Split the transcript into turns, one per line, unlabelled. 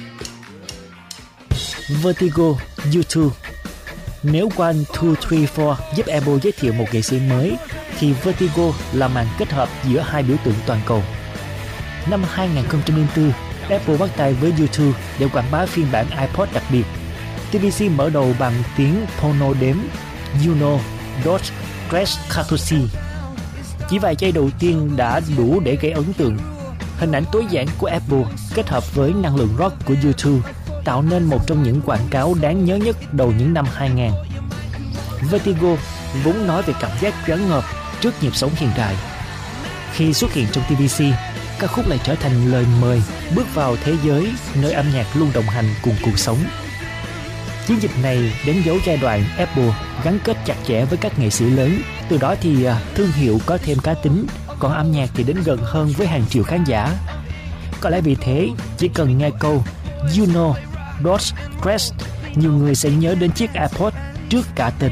Vertigo, U2. Nếu One, Two, Three, Four giúp Apple giới thiệu một nghệ sĩ mới, thì Vertigo là màn kết hợp giữa hai biểu tượng toàn cầu. Năm 2004, Apple bắt tay với U2 để quảng bá phiên bản iPod đặc biệt. TVC mở đầu bằng tiếng phono đếm Uno, Dos, Tres, Catorce. Chỉ vài giây đầu tiên đã đủ để gây ấn tượng. Hình ảnh tối giản của Apple kết hợp với năng lượng rock của U2 tạo nên một trong những quảng cáo đáng nhớ nhất đầu những năm 2000. Vertigo vốn nói về cảm giác choáng ngợp trước nhịp sống hiện đại. Khi xuất hiện trong TVC, ca khúc lại trở thành lời mời bước vào thế giới nơi âm nhạc luôn đồng hành cùng cuộc sống. Chiến dịch này đánh dấu giai đoạn Apple gắn kết chặt chẽ với các nghệ sĩ lớn, từ đó thì thương hiệu có thêm cá tính, còn âm nhạc thì đến gần hơn với hàng triệu khán giả. Có lẽ vì thế, chỉ cần nghe câu You know, Dos, Tres, nhiều người sẽ nhớ đến chiếc iPod trước cả tên